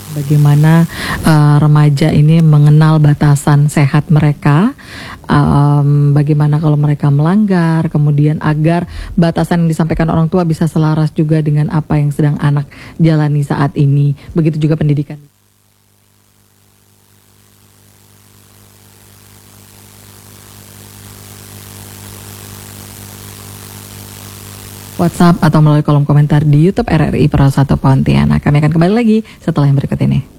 Bagaimana remaja ini mengenal batasan sehat mereka, bagaimana kalau mereka melanggar, kemudian agar batasan yang disampaikan orang tua bisa selaras juga dengan apa yang sedang anak jalani saat ini. Begitu juga pendidikan. WhatsApp atau melalui kolom komentar di YouTube RRI Pro 1 Pontianak. Kami akan kembali lagi setelah yang berikut ini.